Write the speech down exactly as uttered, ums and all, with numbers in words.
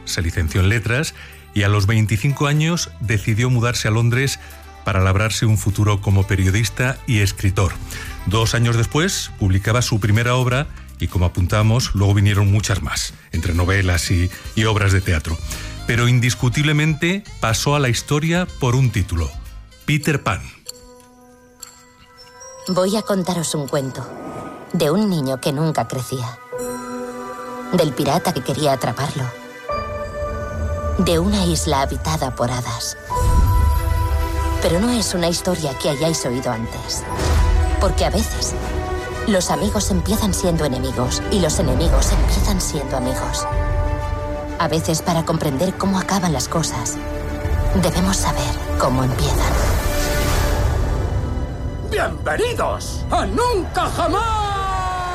se licenció en letras y a los veinticinco años decidió mudarse a Londres para labrarse un futuro como periodista y escritor. Dos años después publicaba su primera obra y, como apuntamos, luego vinieron muchas más, entre novelas y, y obras de teatro. Pero indiscutiblemente pasó a la historia por un título: Peter Pan. Voy a contaros un cuento de un niño que nunca crecía, del pirata que quería atraparlo, de una isla habitada por hadas. Pero no es una historia que hayáis oído antes, porque a veces los amigos empiezan siendo enemigos y los enemigos empiezan siendo amigos. A veces, para comprender cómo acaban las cosas, debemos saber cómo empiezan. ¡Bienvenidos a Nunca Jamás!